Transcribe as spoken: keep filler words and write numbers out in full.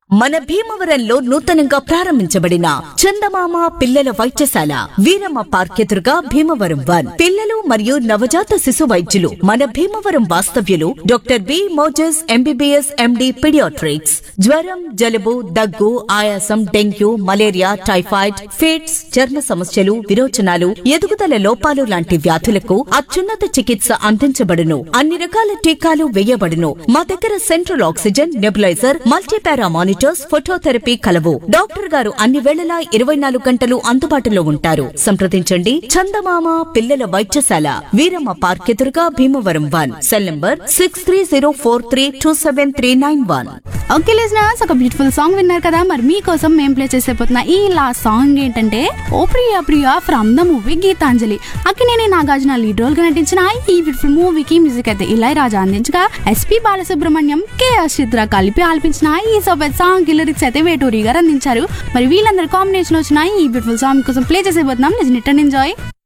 మన భీమవరంలో నూతనంగా ప్రారంభించబడిన చందమామ పిల్లల వైద్యశాల వీరమ్మ పార్క్ ఎదురుగా భీమవరం వన్ పిల్లలు మరియు నవజాత శిశు వైద్యులు మన భీమవరం వాస్తవ్యులు doctor B Moses MBBS MD paediatrics. జ్వరం, జలుబు, దగ్గు, ఆయాసం, డెంగ్యూ, మలేరియా, టైఫాయిడ్, ఫిట్స్, చర్మ సమస్యలు, విరోచనాలు, ఎదుగుదల లోపాలు లాంటి వ్యాధులకు అత్యున్నత చికిత్స అందించబడును. అన్ని రకాల టీకాలు వేయబడును. మా దగ్గర central oxygen, nebuliser, multipara monitor, phototherapy కలవు. డాక్టర్ గారు అన్ని వేళలా ఇరవై నాలుగు గంటలు అందుబాటులో ఉంటారు. సంప్రదించండి చందమామ పిల్లల వైద్యశాల వీరమ్మ పార్క్ ఎదురుగా Bhimavaram one. Cell number six three zero four three two seven three nine one. Okay listeners, ఒక బ్యూటిఫుల్ సాంగ్ విన్నారు కదా. మరి మీకోసం మేము ప్లే చేసేపోతున్న ఈ లాస్ట్ సాంగ్ ఏంటంటే ఓ Priya Priya from the movie Gitanjali. Akkineni Nagarjuna lead role గా నటించిన ఈ బ్యూటిఫుల్ మూవీకి మ్యూజిక్ అయితే ఇళయరాజా అందించగా ఎస్పీ బాలసుబ్రహ్మణ్యం, కేఎస్ చిత్ర కలిపి ఆలపించిన ఈ సోబెత్ సాంగ్ కి లిరిక్స్ అయితే వేటూరి గారు అందించారు. మరి వీళ్ళందరూ కాంబినేషన్ వచ్చిన ఈ బ్యూటిఫుల్ సాంగ్ కోసం play చేసేపోతున్నాం. Listen it and enjoy.